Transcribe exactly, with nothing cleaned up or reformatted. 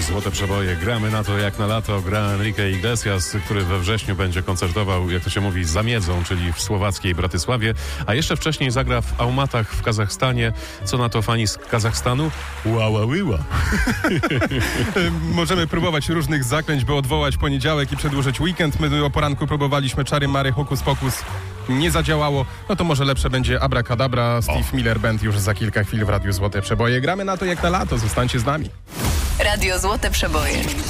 Złote Przeboje. Gramy na to jak na lato. Gra Enrique Iglesias, który we wrześniu będzie koncertował, jak to się mówi, za Miedzą, czyli w słowackiej Bratysławie. A jeszcze wcześniej zagra w Almatach w Kazachstanie. Co na to fani z Kazachstanu? Ła, ła, ła. Możemy próbować różnych zaklęć, by odwołać poniedziałek i przedłużyć weekend. My o poranku próbowaliśmy czary mary, hokus pokus. Nie zadziałało. No to może lepsze będzie Abracadabra. Steve o. Miller Band już za kilka chwil w Radiu Złote Przeboje. Gramy na to jak na lato. Zostańcie z nami. Radio Złote Przeboje.